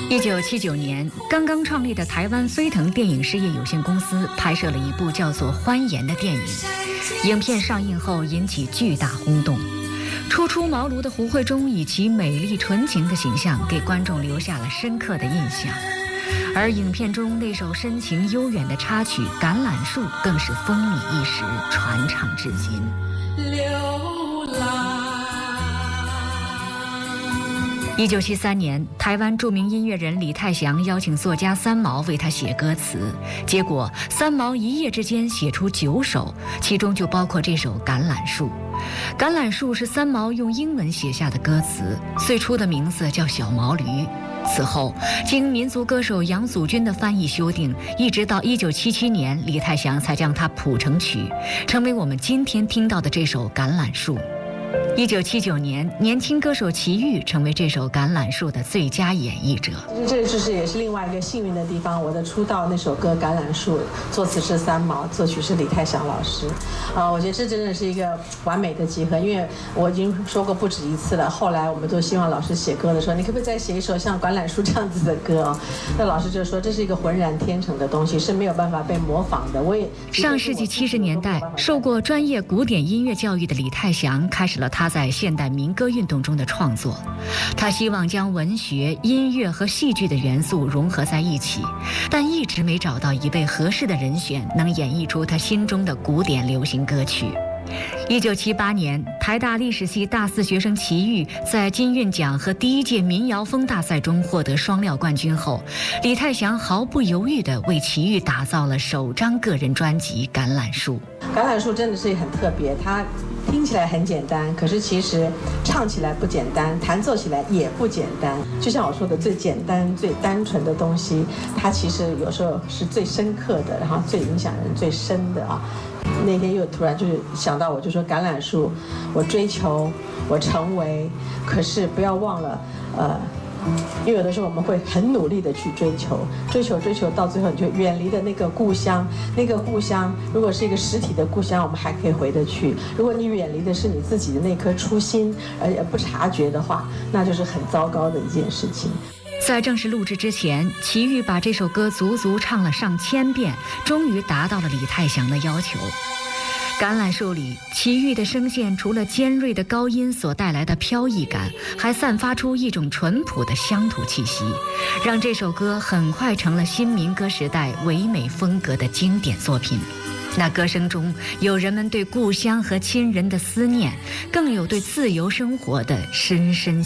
1979年，刚刚创立的台湾飞腾电影事业有限公司拍摄了一部叫做《欢颜》的电影。影片上映后引起巨大轰动。初出茅庐的胡慧中以其美丽纯情的形象给观众留下了深刻的印象，而影片中那首深情悠远的插曲《橄榄树》更是风靡一时，传唱至今。1973年，台湾著名音乐人李泰祥邀请作家三毛为他写歌词，结果三毛一夜之间写出9首，其中就包括这首《橄榄树》。橄榄树是三毛用英文写下的歌词，最初的名字叫小毛驴。此后，经民族歌手杨祖君的翻译修订，一直到1977年，李泰祥才将它谱成曲，成为我们今天听到的这首《橄榄树》。1979年，年轻歌手齐豫成为这首《橄榄树》的最佳演绎者。 这就是也是另外一个幸运的地方。我的出道那首歌《橄榄树》，作词是三毛，作曲是李泰祥老师。我觉得这真的是一个完美的集合。因为我已经说过不止一次了，后来我们都希望老师写歌的时候，你可不可以再写一首像《橄榄树》这样子的歌啊？那老师就说这是一个浑然天成的东西，是没有办法被模仿的。 上世纪70年代，受过专业古典音乐教育的李泰祥开始了他在现代民歌运动中的创作。他希望将文学、音乐和戏剧的元素融合在一起，但一直没找到一位合适的人选能演绎出他心中的古典流行歌曲。1978年，台大历史系大4学生齐豫在金韵奖和第1届民谣风大赛中获得双料冠军后，李泰祥毫不犹豫地为齐豫打造了首张个人专辑《橄榄树》。 橄榄树真的是很特别，它听起来很简单，可是其实唱起来不简单，弹奏起来也不简单。就像我说的，最简单、最单纯的东西，它其实有时候是最深刻的，然后最影响人最深的啊。那天又突然就是想到，我就说橄榄树，我追求，我成为，可是不要忘了，因为有的时候我们会很努力的去追求，到最后你就远离了那个故乡。那个故乡如果是一个实体的故乡，我们还可以回得去；如果你远离的是你自己的那颗初心，而且不察觉的话，那就是很糟糕的一件事情。 在正式录制之前，齐豫把这首歌足足唱了上千遍，终于达到了李泰祥的要求。橄榄树里，齐豫的声线除了尖锐的高音所带来的飘逸感，还散发出一种淳朴的乡土气息，让这首歌很快成了新民歌时代唯美风格的经典作品。那歌声中有人们对故乡和亲人的思念，更有对自由生活的深深